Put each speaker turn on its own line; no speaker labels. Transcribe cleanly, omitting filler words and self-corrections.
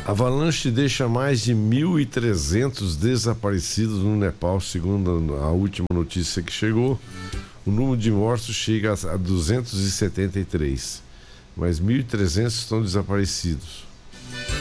Avalanche deixa mais de 1.300 desaparecidos no Nepal, segundo a última notícia que chegou. O número de mortos chega a 273, mas 1.300 estão desaparecidos.